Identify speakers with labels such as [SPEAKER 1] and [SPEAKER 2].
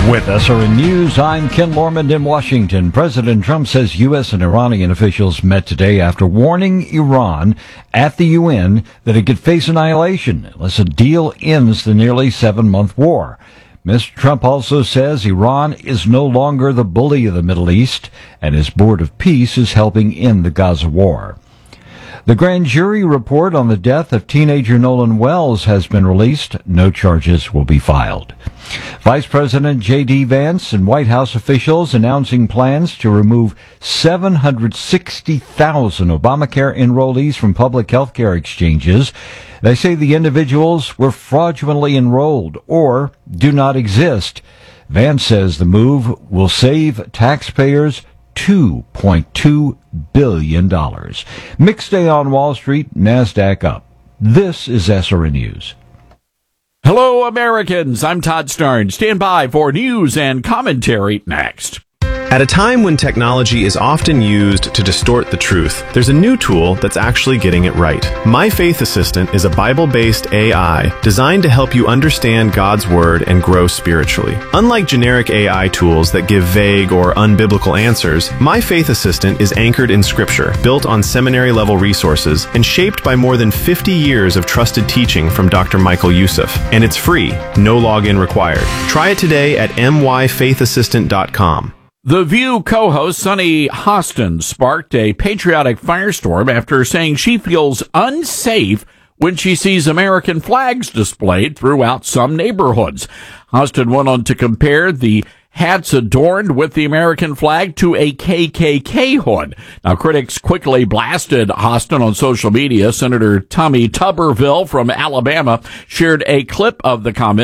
[SPEAKER 1] With SRN News, I'm Ken Lormand in Washington. President Trump says U.S. and Iranian officials met today after warning Iran at the UN that it could face annihilation unless a deal ends the nearly 7-month war. Mr. Trump also says Iran is no longer the bully of the Middle East, and his board of peace is helping end the Gaza war. The grand jury report on the death of teenager Nolan Wells has been released. No charges will be filed. Vice President J.D. Vance and White House officials announcing plans to remove 760,000 Obamacare enrollees from public health care exchanges. They say the individuals were fraudulently enrolled or do not exist. Vance says the move will save taxpayers $2.2 billion. Mixed day on Wall Street, NASDAQ up. This is SRN News.
[SPEAKER 2] Hello, Americans. I'm Todd Starnes. Stand by for news and commentary next.
[SPEAKER 3] At a time when technology is often used to distort the truth, there's a new tool that's actually getting it right. My Faith Assistant is a Bible-based AI designed to help you understand God's Word and grow spiritually. Unlike generic AI tools that give vague or unbiblical answers, My Faith Assistant is anchored in Scripture, built on seminary-level resources, and shaped by more than 50 years of trusted teaching from Dr. Michael Youssef. And it's free, no login required. Try it today at myfaithassistant.com.
[SPEAKER 2] The View co-host Sunny Hostin sparked a patriotic firestorm after saying she feels unsafe when she sees American flags displayed throughout some neighborhoods. Hostin went on to compare the hats adorned with the American flag to a KKK hood. Now, critics quickly blasted Hostin on social media. Senator Tommy Tuberville from Alabama shared a clip of the comment.